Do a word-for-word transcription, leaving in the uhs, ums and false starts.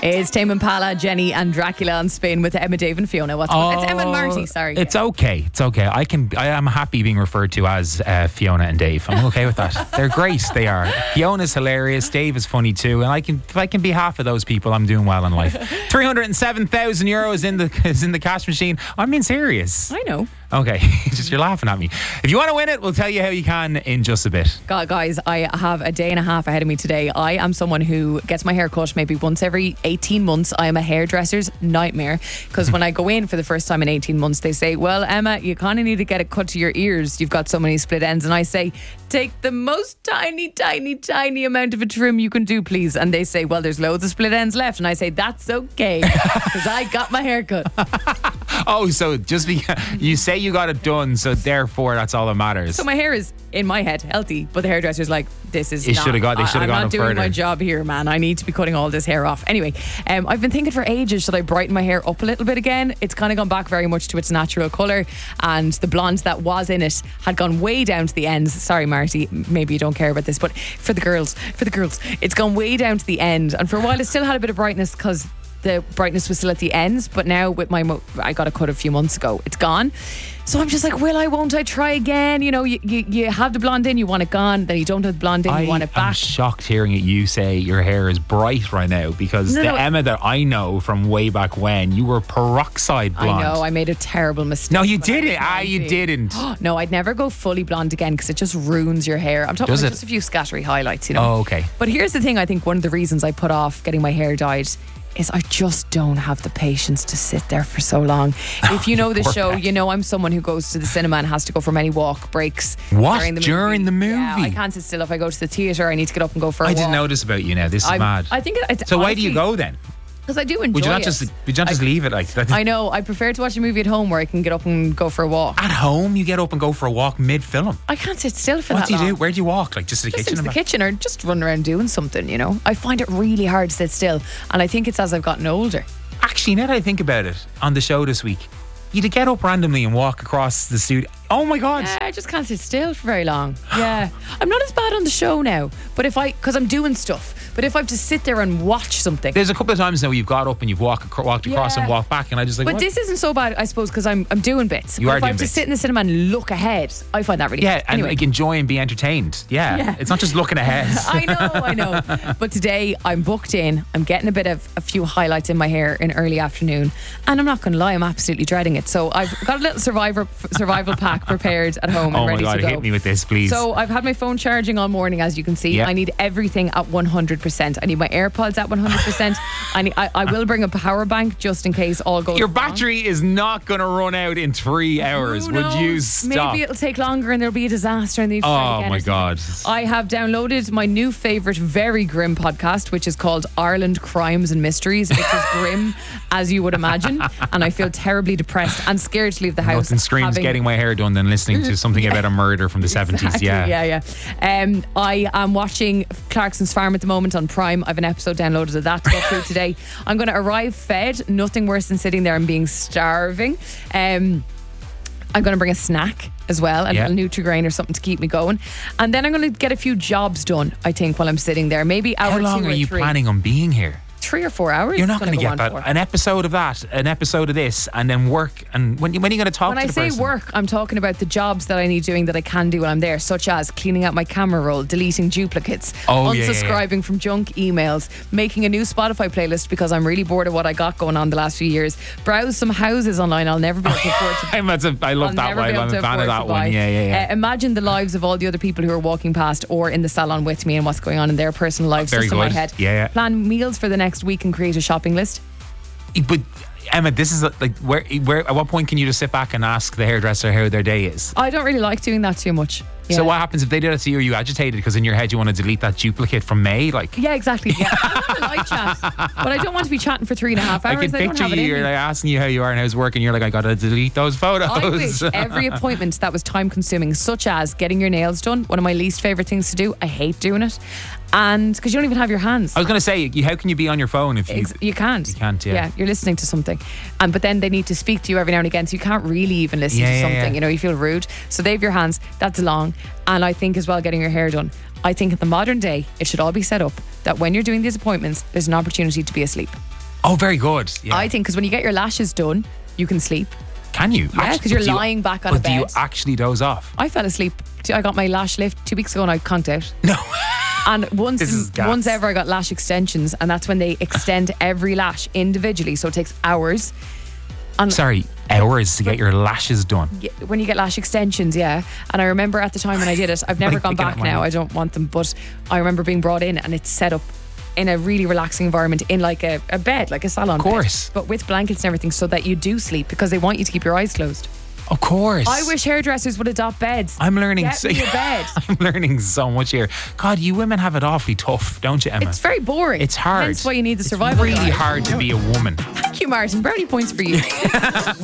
It's Tame Impala, Jenny and Dracula on Spin with Emma, Dave and Fiona. What's oh, It's Emma and Marty, sorry. It's okay. It's okay. I can. I am happy being referred to as uh, Fiona and Dave. I'm okay with that. They're great. They are. Fiona's hilarious. Dave is funny too. And I can, if I can be half of those people, I'm doing well in life. three hundred seven thousand euros in the is in the cash machine. I'm being serious. I know. Okay, just you're laughing at me. If you want to win it, we'll tell you how you can in just a bit. God, guys, I have a day and a half ahead of me today. I am someone who gets my hair cut maybe once every eighteen months. I am a hairdresser's nightmare because when I go in for the first time in eighteen months, they say, well, Emma, you kind of need to get it cut to your ears. You've got so many split ends. And I say, take the most tiny, tiny, tiny amount of a trim you can do, please. And they say, well, there's loads of split ends left. And I say, that's okay because I got my hair cut. Oh, so just because you say you got it done, so therefore that's all that matters. So my hair is, in my head, healthy, but the hairdresser's like, this is it not. Should have got. They should have gone I'm not doing further. my job here, man. I need to be cutting all this hair off. Anyway, um, I've been thinking for ages, should I brighten my hair up a little bit again? It's kind of gone back very much to its natural colour, and the blonde that was in it had gone way down to the ends. Sorry, Marty, maybe you don't care about this, but for the girls, for the girls, it's gone way down to the end. And for a while, it still had a bit of brightness because the brightness was still at the ends, but now with my mo- I got a cut a few months ago, it's gone. So I'm just like, will I, won't I try again? You know, you, you, you have the blonde in, you want it gone, then you don't have the blonde in, you I want it back. I'm shocked hearing it you say your hair is bright right now because No, the no. Emma that I know from way back when, you were peroxide blonde. I know, I made a terrible mistake. No, you when I was didn't. Ah, you nineteen. didn't. No, I'd never go fully blonde again because it just ruins your hair. I'm talking Does about it? just a few scattery highlights, you know. Oh, okay. But here's the thing, I think one of the reasons I put off getting my hair dyed is I just don't have the patience to sit there for so long. If you know the Poor show, Beck. you know I'm someone who goes to the cinema and has to go for many walk breaks. What? During the During movie. the Yeah, movie? I can't sit still. If I go to the theatre, I need to get up and go for a I walk. didn't know this about you now. This is I'm- mad. I think it's so why do you go then? Because I do enjoy Would you not it. just would you not just I- leave it like that? I know. I prefer to watch a movie at home where I can get up and go for a walk. At home, you get up and go for a walk mid-film. I can't sit still for What that do you long. do? Where do you walk? Like just to the Just kitchen? into the and back? kitchen or just run around doing something, you know. I find it really hard to sit still, and I think it's as I've gotten older. Actually, now that I think about it, on the show this week, you'd get up randomly and walk across the studio. Oh my God. Yeah, I just can't sit still for very long. Yeah. I'm not as bad on the show now, but if I, because I'm doing stuff, but if I have to sit there and watch something. There's a couple of times now where you've got up and you've walked, acro- walked across Yeah. and walked back, and I just like, But what? this isn't so bad, I suppose, because I'm I'm doing bits. You but are if I doing have to bits. sit in the cinema and look ahead, I find that really Yeah, hard. and Anyway. like enjoy and be entertained. Yeah. Yeah. It's not just looking ahead. I know, I know. But today I'm booked in. I'm getting a bit of a few highlights in my hair in early afternoon, and I'm not going to lie, I'm absolutely dreading it. So I've got a little survivor survival pack prepared at home Oh and my ready God, to go. hit me with this, please. So I've had my phone charging all morning, as you can see. Yeah. I need everything at one hundred percent. I need my AirPods at one hundred percent. I, need, I I will bring a power bank just in case all goes Your wrong. battery is not going to run out in three hours. Who Would you knows? stop? Maybe it'll take longer and there'll be a disaster and they try Oh again my or something. God. I have downloaded my new favourite very grim podcast, which is called Ireland Crimes and Mysteries. It's as grim as you would imagine, and I feel terribly depressed and scared to leave the house. Nothing screams having- getting my hair done than listening to something about a murder from the seventies. Exactly, Yeah. yeah, yeah. Um, I am watching Clarkson's Farm at the moment on Prime. I have an episode downloaded of that to go through today. I'm going to arrive fed. Nothing worse than sitting there and being starving. Um, I'm going to bring a snack as well, a Yeah. little Nutri-Grain or something to keep me going. And then I'm going to get a few jobs done, I think, while I'm sitting there. Maybe hour How long two are or you three. planning on being here? Three or four hours. You're not going to get on that. for. An episode of that, an episode of this, and then work. And when, when are you going to talk When to I the say person? work, I'm talking about the jobs that I need doing that I can do while I'm there, such as cleaning out my camera roll, deleting duplicates, Oh, yeah, yeah, unsubscribing yeah. from junk emails, making a new Spotify playlist because I'm really bored of what I got going on the last few years, browse some houses online I'll never be able to afford to I'm, that's a, I love I'll that never one. be able I'm to a fan afford of to that buy. one. Yeah, yeah, yeah. Uh, imagine the lives of all the other people who are walking past or in the salon with me and what's going on in their personal lives Very just in my good. head. Yeah, yeah. Plan meals for the next week and create a shopping list. But Emma, this is like where, where. At what point can you just sit back and ask the hairdresser how their day is? I don't really like doing that too much. So Yeah. what happens if they do that to you? Are you agitated because in your head you want to delete that duplicate from May? Like, Yeah, exactly. Yeah, I want to like chat, but I don't want to be chatting for three and a half hours. I can I don't picture have it you. in You're me. like asking you how you are and how's work, and you're like, I gotta delete those photos. I wish every appointment that was time consuming, such as getting your nails done, one of my least favourite things to do. I hate doing it. And because you don't even have your hands. I was gonna say, you- how can you be on your phone if you? Ex- you can't. You can't, yeah. Yeah, you're listening to something. And but then they need to speak to you every now and again, so you can't really even listen Yeah, to yeah, something. yeah. You know, you feel rude. So they have your hands. That's long. And I think as well, getting your hair done. I think in the modern day, it should all be set up that when you're doing these appointments, there's an opportunity to be asleep. Oh, very good. Yeah. I think because when you get your lashes done, you can sleep. Can you? Yeah, because you're do you- lying back on but a bed. do you actually doze off? I fell asleep. I got my lash lift two weeks ago and I conked out. No. And once, This is gas. once ever I got lash extensions, and that's when they extend every lash individually, so it takes hours. And Sorry, hours to get your lashes done. y- when you get lash extensions, yeah. And I remember at the time when I did it, I've never Like gone picking back up my now. head. I don't want them, but I remember being brought in and it's set up in a really relaxing environment in like a, a bed, like a salon Of course. bed, but with blankets and everything so that you do sleep because they want you to keep your eyes closed. Of course. I wish hairdressers would adopt beds. I'm learning. Get so, me a bed. I'm learning so much here. God, you women have it awfully tough, don't you, Emma? It's very boring. It's hard. Hence why you need the It's survival really guide. hard to be a woman. Thank you, Martin. Brownie points for you.